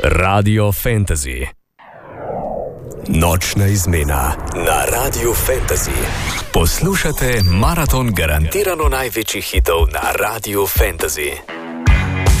Radio Fantasy. Nočna izmena na Radio Fantasy. Poslušate maraton garantirano največjih hitov na Radio Fantasy.